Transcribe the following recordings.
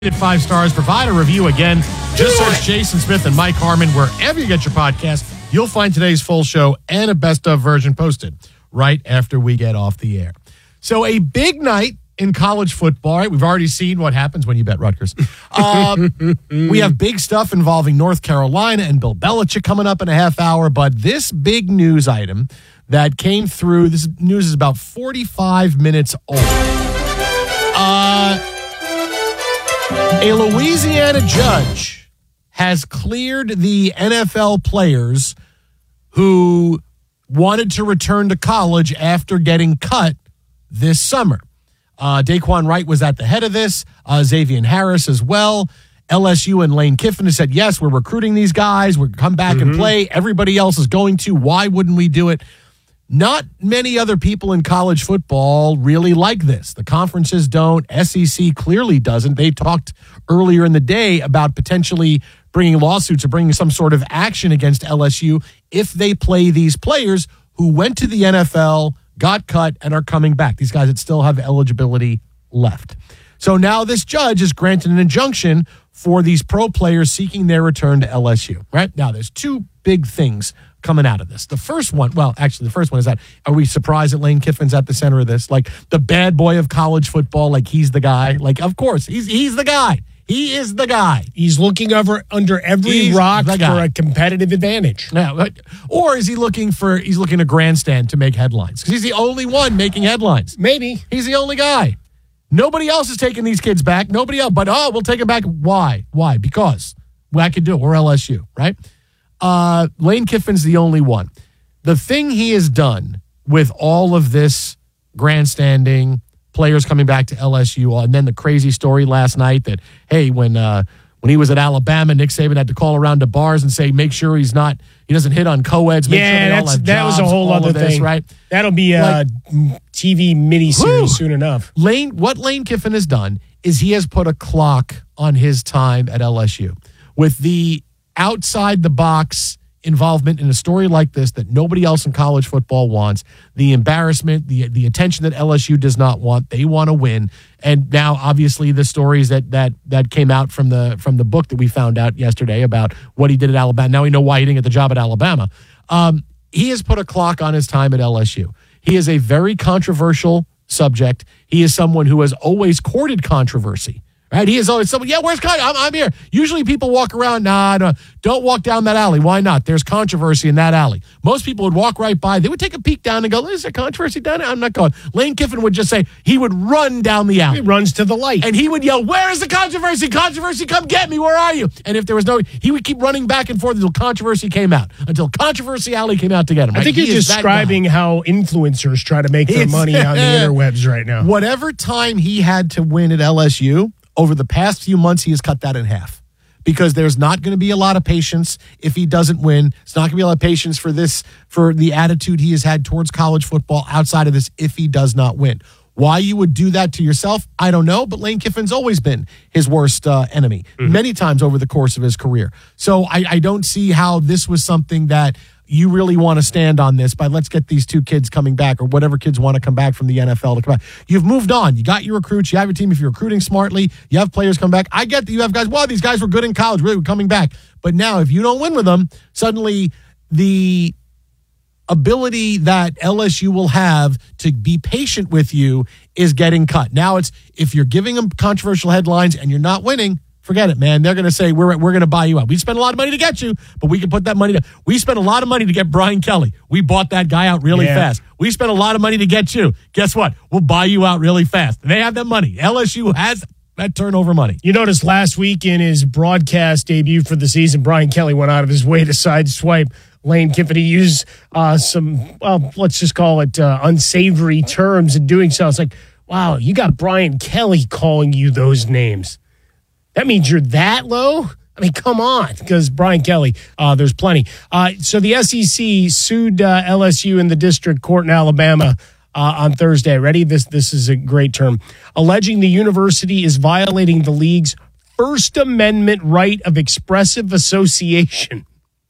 At 5 stars, provide a review again. Just search Jason Smith and Mike Harmon wherever you get your podcast. You'll find today's full show and a best of version posted right after we get off the air. So a big night in college football. Right? We've already seen what happens when you bet Rutgers. We have big stuff involving North Carolina and Bill Belichick coming up in a half hour. But this big news item that came through, this news is about 45 minutes old. A Louisiana judge has cleared the NFL players who wanted to return to college after getting cut this summer. Daquan Wright was at the head of this, Xavier Harris as well. LSU and Lane Kiffin has said, yes, we're recruiting these guys. We're going to come back and play. Everybody else is going to. Why wouldn't we do it? Not many other people in college football really like this. The conferences don't. SEC clearly doesn't. They talked earlier in the day about potentially bringing lawsuits or bringing some sort of action against LSU if they play these players who went to the NFL, got cut, and are coming back. These guys that still have eligibility left. So now this judge has granted an injunction for these pro players seeking their return to LSU. Right now, there's two big things coming out of this. The first one is that, are we surprised that Lane Kiffin's at the center of this? Like the bad boy of college football, like he's the guy. Like, of course, he's the guy. He is the guy. He's looking under every rock for a competitive advantage. Yeah, or is he's looking to grandstand to make headlines? Because he's the only one making headlines. Maybe. He's the only guy. Nobody else is taking these kids back. Nobody else. But, we'll take them back. Why? Because I could do it. We're LSU, right? Lane Kiffin's the only one. The thing he has done with all of this grandstanding, players coming back to LSU, and then the crazy story last night that, hey, when he was at Alabama, Nick Saban had to call around to bars and say, make sure he doesn't hit on co-eds. That was a whole other thing, right? That'll be a TV miniseries soon enough. What Lane Kiffin has done is he has put a clock on his time at LSU with the outside the box involvement in a story like this that nobody else in college football wants, the embarrassment, the attention that LSU does not want. They want to win. And now obviously the stories that came out from the book that we found out yesterday about what he did at Alabama. Now we know why he didn't get the job at Alabama. He has put a clock on his time at LSU. He is a very controversial subject. He is someone who has always courted controversy. Right? He is always someone, where's Kanye? I'm here. Usually people walk around, no, don't walk down that alley. Why not? There's controversy in that alley. Most people would walk right by. They would take a peek down and go, is there controversy down there? I'm not going. Lane Kiffin would just say, he would run down the alley. He runs to the light. And he would yell, where is the controversy? Controversy, come get me. Where are you? And if there was he would keep running back and forth until controversy came out. Until Controversy Alley came out to get him. I think you're describing how influencers try to make their money on the interwebs right now. Whatever time he had to win at LSU, over the past few months, he has cut that in half because there's not going to be a lot of patience if he doesn't win. It's not going to be a lot of patience for the attitude he has had towards college football outside of this if he does not win. Why you would do that to yourself, I don't know, but Lane Kiffin's always been his worst enemy many times over the course of his career. So I don't see how this was something that you really want to stand on this by let's get these two kids coming back or whatever kids want to come back from the NFL to come back. You've moved on. You got your recruits. You have your team. If you're recruiting smartly, you have players come back. I get that you have guys, these guys were good in college, really were coming back. But now if you don't win with them, suddenly the ability that LSU will have to be patient with you is getting cut. Now it's if you're giving them controversial headlines and you're not winning, forget it, man. They're going to say, we're going to buy you out. We spent a lot of money to get you, but we can put that money we spent a lot of money to get Brian Kelly. We bought that guy out really fast. We spent a lot of money to get you. Guess what? We'll buy you out really fast. They have that money. LSU has that turnover money. You noticed last week in his broadcast debut for the season, Brian Kelly went out of his way to sideswipe Lane Kiffin. He used some, let's just call it unsavory terms in doing so. It's like, wow, you got Brian Kelly calling you those names. That means you're that low? I mean, come on, because Brian Kelly, there's plenty. So the SEC sued LSU in the district court in Alabama on Thursday. Ready? This is a great term. Alleging the university is violating the league's First Amendment right of expressive association.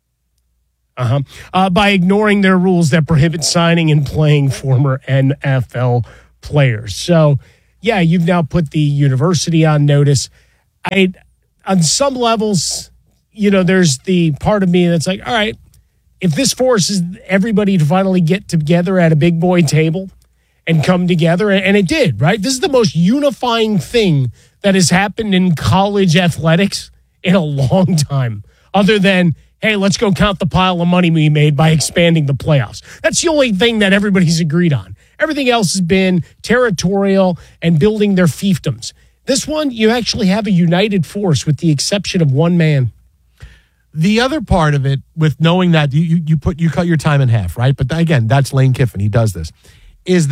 By ignoring their rules that prohibit signing and playing former NFL players. So, yeah, you've now put the university on notice. On some levels, there's the part of me that's like, all right, if this forces everybody to finally get together at a big boy table and come together, and it did, right? This is the most unifying thing that has happened in college athletics in a long time, other than, hey, let's go count the pile of money we made by expanding the playoffs. That's the only thing that everybody's agreed on. Everything else has been territorial and building their fiefdoms. This one, you actually have a united force with the exception of one man. The other part of it, with knowing that you cut your time in half, right? But again, that's Lane Kiffin. He does this. Is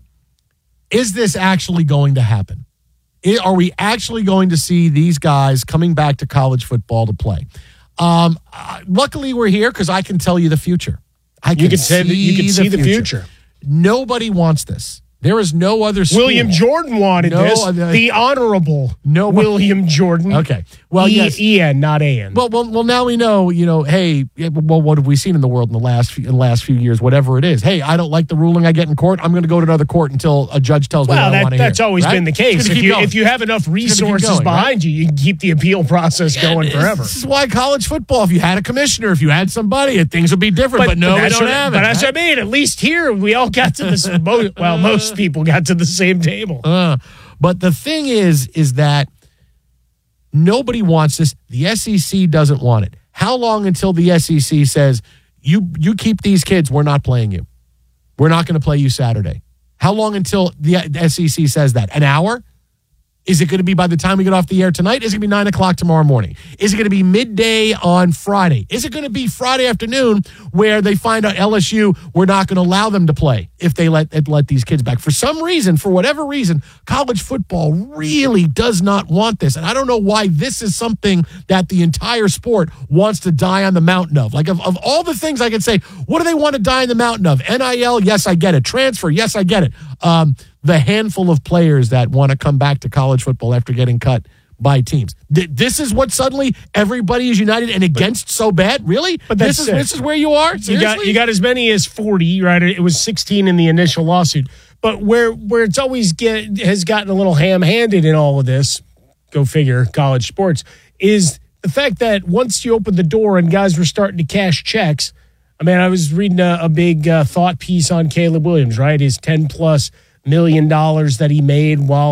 this actually going to happen? Are we actually going to see these guys coming back to college football to play? Luckily, we're here because I can tell you the future. You can see the future. Nobody wants this. There is no other school. William Jordan wanted this. The honorable William Jordan. Okay. Well, yes. E-N, not A-N. Well, now we know, hey, well, what have we seen in the world in the last few years, whatever it is? Hey, I don't like the ruling I get in court. I'm going to go to another court until a judge tells me what I want to hear. That's always been the case. If you have enough resources behind you, you can keep the appeal process going forever. This is why college football, if you had a commissioner, if you had somebody, things would be different. But no, we don't have it. But that's what I mean. At least here, we all got to this. Most people got to the same table. But the thing is that nobody wants this. The SEC doesn't want it. How long until the SEC says, you keep these kids, we're not playing you. We're not going to play you Saturday. How long until the SEC says that? An hour? Is it going to be by the time we get off the air tonight? Is it going to be 9 o'clock tomorrow morning? Is it going to be midday on Friday? Is it going to be Friday afternoon where they find out LSU, we're not going to allow them to play if they let these kids back? For some reason, for whatever reason, college football really does not want this. And I don't know why this is something that the entire sport wants to die on the mountain of. Like of all the things I could say, what do they want to die on the mountain of? NIL, yes, I get it. Transfer, yes, I get it. The handful of players that want to come back to college football after getting cut by teams. This is what suddenly everybody is united and against so bad? Really? But this is where you are? Seriously? You got as many as 40, right? It was 16 in the initial lawsuit. But where it's always has gotten a little ham-handed in all of this, go figure, college sports, is the fact that once you open the door and guys were starting to cash checks, I mean, I was reading a big thought piece on Caleb Williams, right? His $10+ million that he made while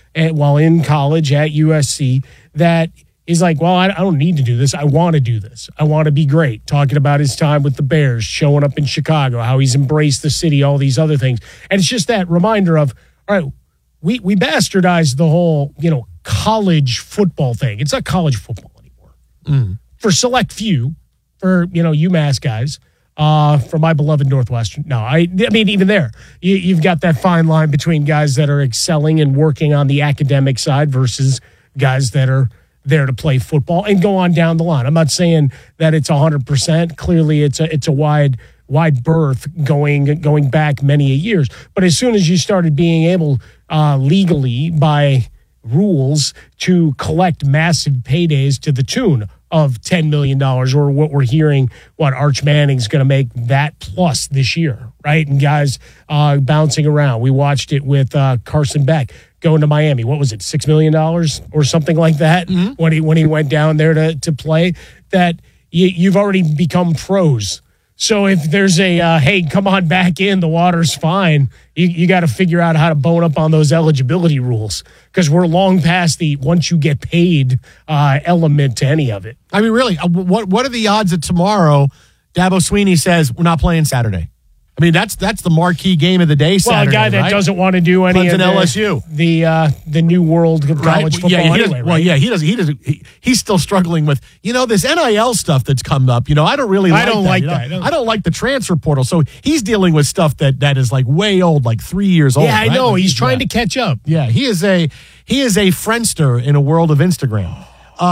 in college at USC, that is like, well, I don't need to do this. I want to do this. I want to be great. Talking about his time with the Bears, showing up in Chicago, how he's embraced the city, all these other things. And it's just that reminder of, all right, we bastardized the whole, college football thing. It's not college football anymore. For select few, for, UMass guys. For my beloved Northwestern. No, I mean, even there, you've got that fine line between guys that are excelling and working on the academic side versus guys that are there to play football and go on down the line. I'm not saying that it's 100%. Clearly, it's a wide berth going back many years. But as soon as you started being able legally by rules to collect massive paydays to the tune of $10 million, or what we're hearing, what Arch Manning's going to make that plus this year, right? And guys bouncing around. We watched it with Carson Beck going to Miami. What was it, $6 million or something like that when he went down there to play? That you've already become pros. So if there's a, hey, come on back in, the water's fine, you got to figure out how to bone up on those eligibility rules, because we're long past the once you get paid element to any of it. I mean, really, what are the odds that tomorrow Dabo Swinney says we're not playing Saturday? I mean, that's the marquee game of the day Saturday, well, a guy that right? doesn't want to do any Clemson, of LSU. The new world of college football anyway, right? Well, yeah, he doesn't. He's still struggling with, this NIL stuff that's come up. I don't really like that. I don't like the transfer portal. So he's dealing with stuff that is like way old, like 3 years old. Yeah, I know. Like, he's trying to catch up. Yeah, he is a Friendster in a world of Instagram.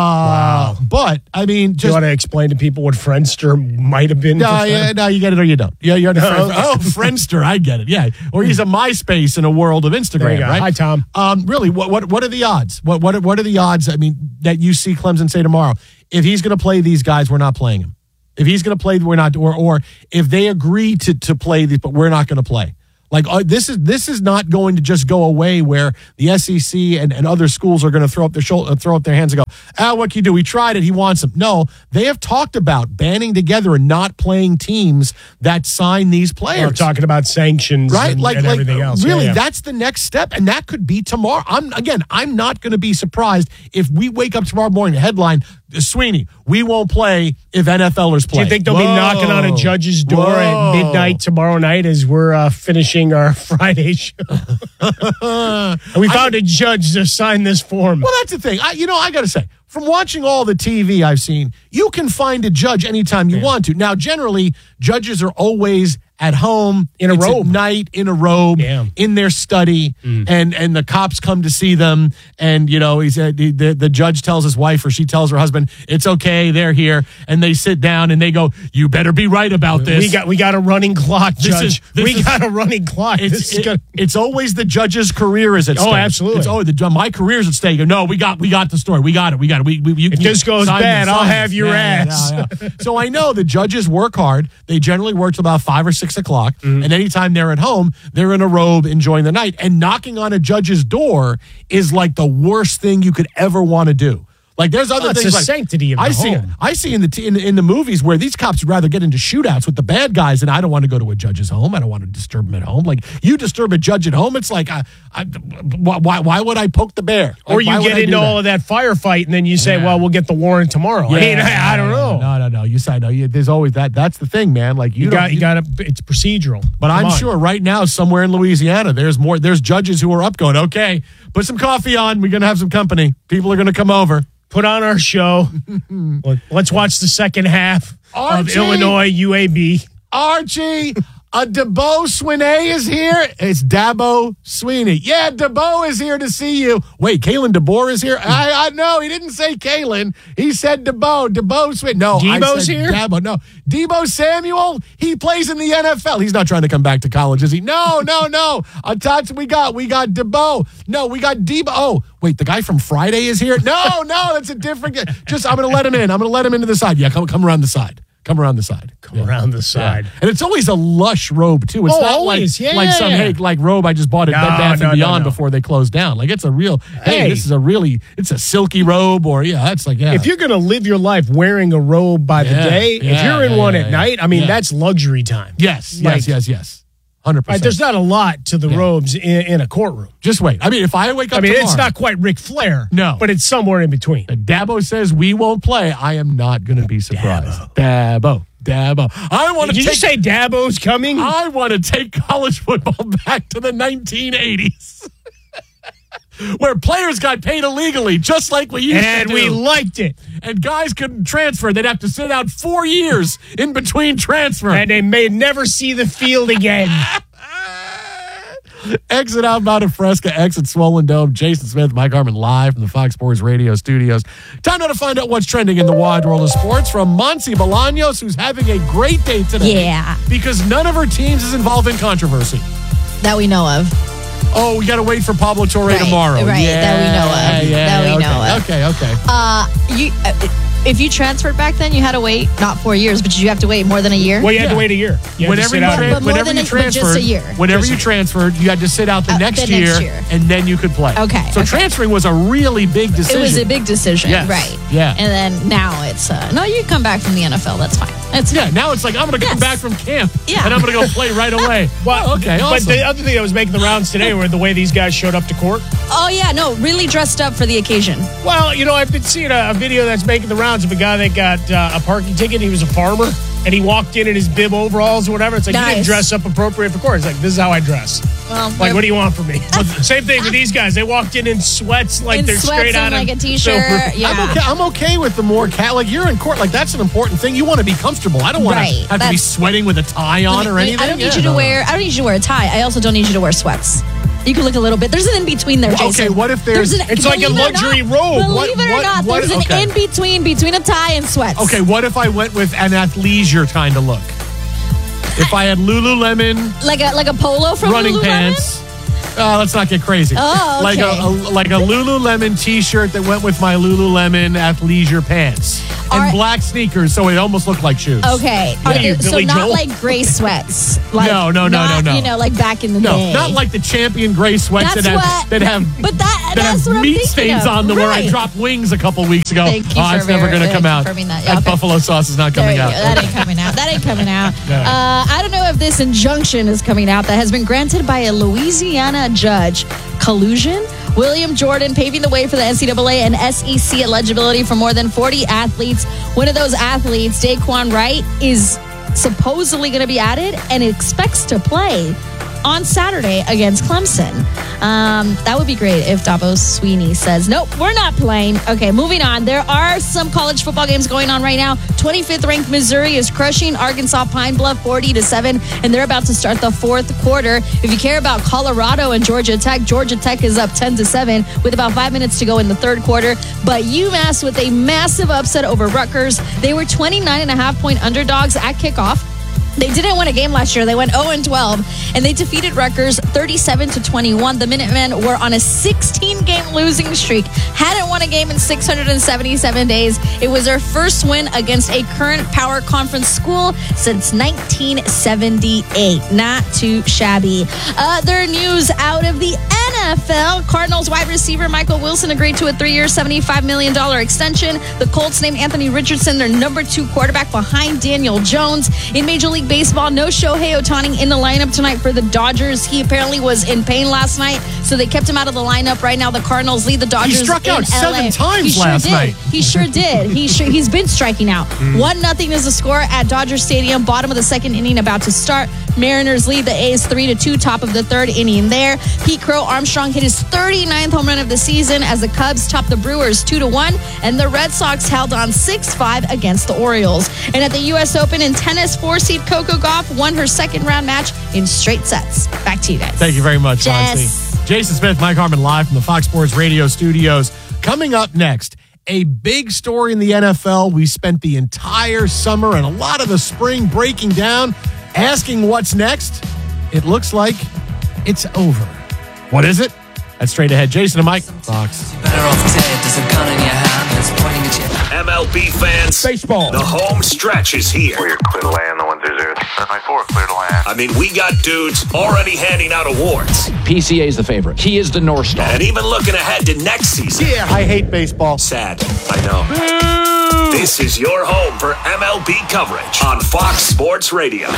Wow. But, I mean, do you want to explain to people what Friendster might have been? No, you get it or you don't. Yeah, you're Friendster, I get it. Yeah, or he's a MySpace in a world of Instagram, right? Hi, Tom. Really, what are the odds? What are the odds? I mean, that you see Clemson say tomorrow, if he's going to play these guys, we're not playing him. If he's going to play, we're not, or if they agree to play these, but we're not going to play. Like this is not going to just go away where the SEC and other schools are going to throw up their hands and go, what can you do? We tried it. He wants them. No, they have talked about banding together and not playing teams that sign these players. We're talking about sanctions, right? and everything else. Really, that's the next step, and that could be tomorrow. I'm not going to be surprised if we wake up tomorrow morning. The headline: Sweeney, we won't play if NFLers play. Do you think they'll be knocking on a judge's door at midnight tomorrow night as we're finishing our Friday show? And we found a judge to sign this form. Well, that's the thing. I got to say, from watching all the TV I've seen, you can find a judge anytime you want to. Now, generally, judges are always at home in a robe, at night in a robe, in their study, and the cops come to see them, and the judge tells his wife or she tells her husband, it's okay, they're here, and they sit down and they go, you better be right about this. We got a running clock, Judge. We got a running clock. It's always the judge's career is at stake. Oh, absolutely. My career's at stake. No, we got the story. We got it. If this goes bad, I'll have your ass. Yeah. So I know the judges work hard. They generally work till about 5 or 6 o'clock, and anytime they're at home, they're in a robe enjoying the night. And knocking on a judge's door is like the worst thing you could ever want to do. Like there's other things it's like sanctity of the home. I see in the movies where these cops would rather get into shootouts with the bad guys, and I don't want to go to a judge's home. I don't want to disturb him at home. Like you disturb a judge at home, it's like why would I poke the bear? Or you get into all of that firefight, and then you say, "Well, we'll get the warrant tomorrow." I don't know. No. You say no. There's always that. That's the thing, man. Like you got to. It's procedural. But I'm sure right now somewhere in Louisiana, there's judges who are up going, okay, put some coffee on. We're gonna have some company. People are gonna come over. Put on our show. Let's watch the second half of Illinois UAB. Archie, Dabo Sweeney is here. It's Dabo Sweeney. Yeah, Dabo is here to see you. Wait, Kalen DeBoer is here? I know. He didn't say Kalen. He said Dabo. Dabo Sweeney. No, Debo's here? Dabo. No. Debo Samuel, he plays in the NFL. He's not trying to come back to college, is he? No. We got Debo. No, we got Debo. Oh, wait, the guy from Friday is here? No, that's a different guy. I'm going to let him in. I'm going to let him into the side. Yeah, come around the side. Come around the side. Around the side. Yeah. And it's always a lush robe, too. It's not always. like some robe I just bought at Bed Bath & Beyond before they closed down. Like, it's a real, it's a silky robe If you're going to live your life wearing a robe by the day, if you're in one at night, that's luxury time. Yes. 100%. There's not a lot to the robes in a courtroom. Just wait. If I wake up tomorrow, it's not quite Ric Flair. No. But it's somewhere in between. Dabo says we won't play. I am not going to be surprised. Dabo. Did you say Dabo's coming? I want to take college football back to the 1980s. Where players got paid illegally, just like we used to do. And we liked it. And guys couldn't transfer. They'd have to sit out 4 years in between transfer. And they may never see the field again. Exit Outbound of Fresca, exit Swollen Dome. Jason Smith, Mike Harmon live from the Fox Sports Radio studios. Time now to find out what's trending in the wide world of sports from Monse Bolaños, who's having a great day today. Yeah. Because none of her teams is involved in controversy. That we know of. Oh, we got to wait for Pablo Torre tomorrow. Right, that we know of. Okay. If you transferred back then, you had to wait, not 4 years, but you have to wait more than a year? Well, you had to wait a year. Whenever you transferred, you had to sit out the next year, and then you could play. Okay. So transferring was a really big decision. It was a big decision, right. Yeah. And then now it's, no, you come back from the NFL, that's fine. Now it's like, I'm going to come back from camp, and I'm going to go play right away. Well, okay, awesome. But the other thing that was making the rounds today were the way these guys showed up to court. Oh, yeah, no, really dressed up for the occasion. Well, I've been seeing a video that's making the rounds of a guy that got a parking ticket. He was a farmer, and he walked in his bib overalls or whatever. It's like, you didn't dress up appropriate for court. It's like, this is how I dress. Well, what do you want from me? Same thing with these guys. They walked in sweats, like they're straight out of like a t-shirt. Yeah. I'm okay with the more like you're in court. Like that's an important thing. You want to be comfortable. I don't want to have to be sweating with a tie on or anything. I don't need you to wear a tie. I also don't need you to wear sweats. You can look a little bit. There's an in-between there, Jason. Okay, what if it's like a luxury robe. Believe it or not, there's an in-between between a tie and sweats. Okay, what if I went with an athleisure kind of look? If I had Lululemon. Like a polo from running Lululemon? Pants. Let's not get crazy. Oh, okay. Like a Lululemon t-shirt that went with my Lululemon athleisure pants. and black sneakers, so it almost looked like shoes. Okay. So Billy not Joel? like gray sweats. Like, No. You know, like back in the day. No, not like the champion gray sweats That's that have that's what I'm meat thinking stains of. on them where I Right. dropped wings a couple weeks ago. Thank you It's never going to come out. confirming that. Yeah, okay. buffalo sauce is not There coming you out. go. That ain't coming out. That ain't coming out. No. I don't know if this injunction is coming out that has been granted by a Louisiana judge. Collusion? William Jordan paving the way for the NCAA and SEC eligibility for more than 40 athletes. One of those athletes, Daquan Wright, is supposedly going to be added and expects to play on Saturday against Clemson. That would be great if Davos Sweeney says, nope, we're not playing. Okay, moving on. There are some college football games going on right now. 25th ranked Missouri is crushing Arkansas Pine Bluff 40-7, and they're about to start the fourth quarter. If you care about Colorado and Georgia Tech is up 10-7 with about 5 minutes to go in the third quarter. But UMass with a massive upset over Rutgers. They were 29.5-point underdogs at kickoff. They didn't win a game last year. They went 0-12, and they defeated Rutgers 37-21. The Minutemen were on a 16-game losing streak. Hadn't won a game in 677 days. It was their first win against a current power conference school since 1978. Not too shabby. Other news out of the NFL. Cardinals wide receiver Michael Wilson agreed to a 3-year, $75 million extension. The Colts named Anthony Richardson their number 2 quarterback behind Daniel Jones. In Major League Baseball, no Shohei Ohtani in the lineup tonight for the Dodgers. He apparently was in pain last night, so they kept him out of the lineup. Right now, the Cardinals lead the Dodgers. He struck out in 7 LA. times last night. He sure did. He's been striking out. 1-0 is the score at Dodger Stadium. Bottom of the second inning about to start. Mariners lead the A's 3-2. Top of the third inning there. Pete Crow Armstrong hit his 39th home run of the season as the Cubs topped the Brewers 2-1, and the Red Sox held on 6-5 against the Orioles. And at the U.S. Open in tennis, 4-seed Coco Gauff won her second round match in straight sets. Back to you guys. Thank you very much, Jess. Monty. Jason Smith, Mike Harmon, live from the Fox Sports Radio studios. Coming up next, a big story in the NFL. We spent the entire summer and a lot of the spring breaking down, asking what's next. It looks like it's over. What is it? That's straight ahead. Jason and Mike, Fox. Better off dead. There's a gun in your hand that's pointing at you. MLB fans, Baseball. the home stretch is here. We're clear to land, the 1-0. 9-4, clear to land. I mean, we got dudes already handing out awards PCA is the favorite. He is the North Star. and even looking ahead to next season. Yeah, I hate baseball. Sad, I know. This is your home for MLB coverage on Fox Sports Radio.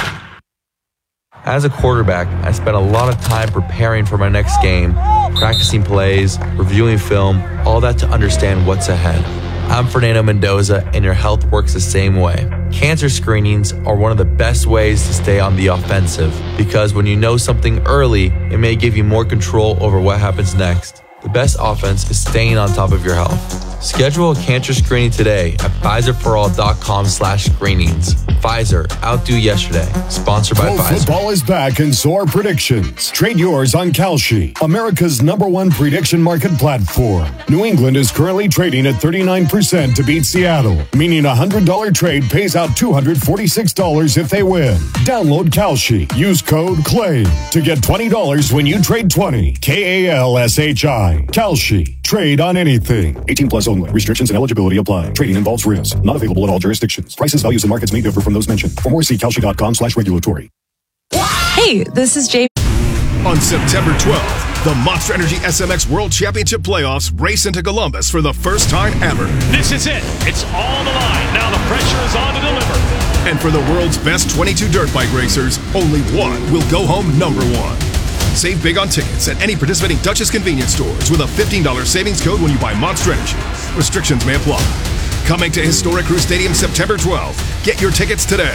As a quarterback, I spent a lot of time preparing for my next game, practicing plays, reviewing film, all that to understand what's ahead. I'm Fernando Mendoza, and your health works the same way. Cancer screenings are one of the best ways to stay on the offensive, because when you know something early, it may give you more control over what happens next. The best offense is staying on top of your health. Schedule a cancer screening today at PfizerForAll.com/screenings. Pfizer, outdo yesterday. Sponsored by Pro Pfizer. football is back in SOAR Predictions. Trade yours on Kalshi, America's #1 prediction market platform. New England is currently trading at 39% to beat Seattle, meaning a $100 trade pays out $246 if they win. Download Kalshi. Use code CLAY to get $20 when you trade 20. KALSHI. Kalshi. Trade on anything. 18 plus only. Restrictions and eligibility apply. Trading involves risk. Not available in all jurisdictions. Prices, values, and markets may differ from those mentioned. For more, see Kalshi.com/regulatory. Hey, this is Jay. On September 12th, the Monster Energy SMX World Championship Playoffs race into Columbus for the first time ever. This is it. It's all on the line. Now the pressure is on to deliver. And for the world's best 22 dirt bike racers, only one will go home number one. Save big on tickets at any participating Duchess convenience stores with a $15 savings code when you buy Monster Energy. Restrictions may apply. Coming to Historic Crew Stadium September 12th. Get your tickets today.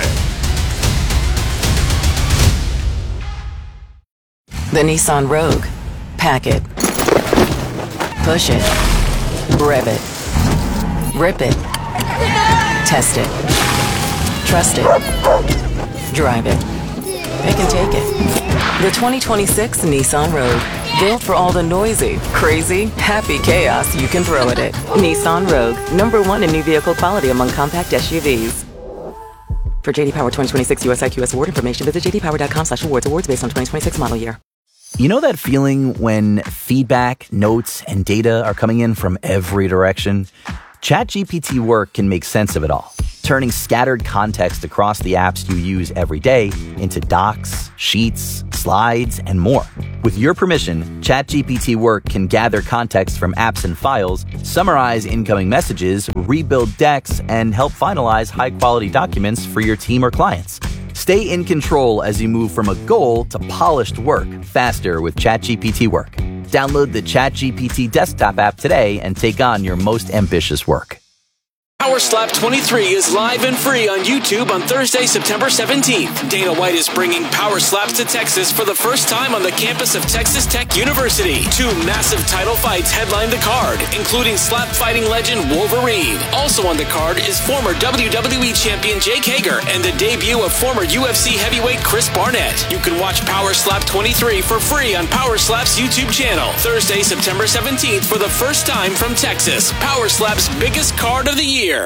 The Nissan Rogue. Pack it. Push it. Rev it. Rip it. Test it. Trust it. Drive it. Pick and take it. The 2026 Nissan Rogue. Built for all the noisy, crazy, happy chaos you can throw at it. Nissan Rogue. #1 in new vehicle quality among compact SUVs. For JD Power 2026 US IQS award information, visit jdpower.com/awards. Awards based on 2026 model year. You know that feeling when feedback, notes, and data are coming in from every direction? ChatGPT Work can make sense of it all, turning scattered context across the apps you use every day into docs, sheets, slides, and more. With your permission, ChatGPT Work can gather context from apps and files, summarize incoming messages, rebuild decks, and help finalize high-quality documents for your team or clients. Stay in control as you move from a goal to polished work faster with ChatGPT Work. Download the ChatGPT desktop app today and take on your most ambitious work. Power Slap 23 is live and free on YouTube on Thursday, September 17th. Dana White is bringing Power Slaps to Texas for the first time on the campus of Texas Tech University. 2 massive title fights headline the card, including slap fighting legend Wolverine. Also on the card is former WWE champion Jake Hager and the debut of former UFC heavyweight Chris Barnett. You can watch Power Slap 23 for free on Power Slap's YouTube channel. Thursday, September 17th for the first time from Texas. Power Slap's biggest card of the year.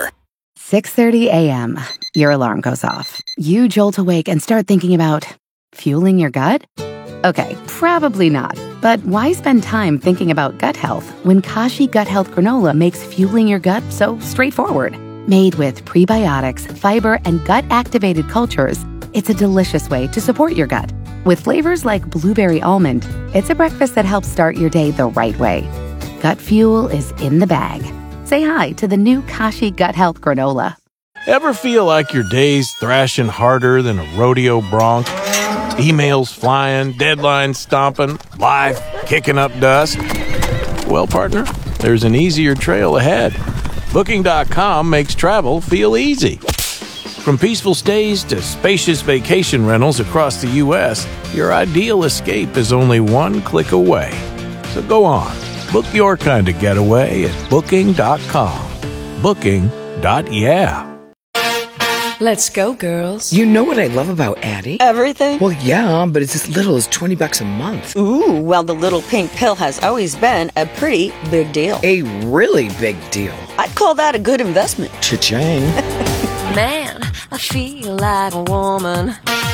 6:30 a.m. Your alarm goes off. You jolt awake and start thinking about fueling your gut? Okay, probably not. But why spend time thinking about gut health when Kashi Gut Health Granola makes fueling your gut so straightforward? Made with prebiotics, fiber, and gut-activated cultures, it's a delicious way to support your gut. With flavors like blueberry almond, it's a breakfast that helps start your day the right way. Gut fuel is in the bag. Say hi to the new Kashi Gut Health Granola. Ever feel like your day's thrashing harder than a rodeo bronc? Emails flying, deadlines stomping, life kicking up dust? Well, partner, there's an easier trail ahead. Booking.com makes travel feel easy. From peaceful stays to spacious vacation rentals across the U.S., your ideal escape is only one click away. So go on. Book your kind of getaway at Booking.com. Booking.yeah. Let's go, girls. You know what I love about Addie? Everything? Well, yeah, but it's as little as $20 a month. Ooh, well, the little pink pill has always been a pretty big deal. A really big deal. I'd call that a good investment. Cha-ching. Man, I feel like a woman.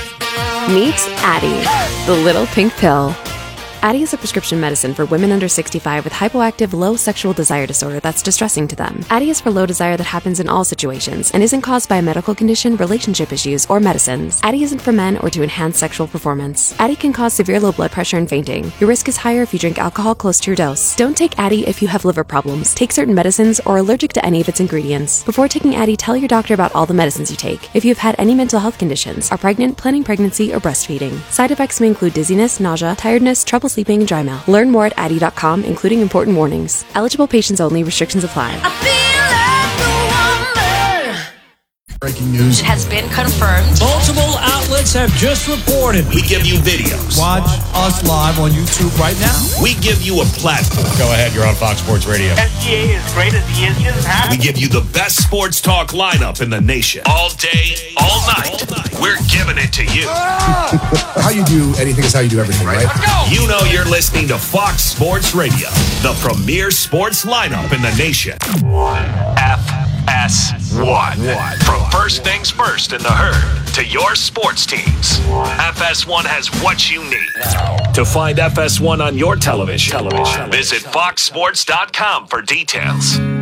Meet Addie, the little pink pill. Addie is a prescription medicine for women under 65 with hypoactive low sexual desire disorder that's distressing to them. Addie is for low desire that happens in all situations and isn't caused by a medical condition, relationship issues, or medicines. Addie isn't for men or to enhance sexual performance. Addie can cause severe low blood pressure and fainting. Your risk is higher if you drink alcohol close to your dose. Don't take Addie if you have liver problems, take certain medicines, or are allergic to any of its ingredients. Before taking Addie, tell your doctor about all the medicines you take. If you've had any mental health conditions, are pregnant, planning pregnancy, or breastfeeding. Side effects may include dizziness, nausea, tiredness, trouble sleeping, and dry mouth. Learn more at Addie.com, including important warnings. Eligible patients only. Restrictions apply. Breaking news. It has been confirmed. Multiple outlets have just reported. We give you videos. Watch us live on YouTube right now. We give you a platform. Go ahead, you're on Fox Sports Radio. SGA is great as he is. We give you the best sports talk lineup in the nation. All day, all night. We're giving it to you. How you do anything is how you do everything, right? Let's go. You know you're listening to Fox Sports Radio, the premier sports lineup in the nation. FS1. From first things first in the herd to your sports teams, FS1 has what you need. To find FS1 on your television, visit foxsports.com for details.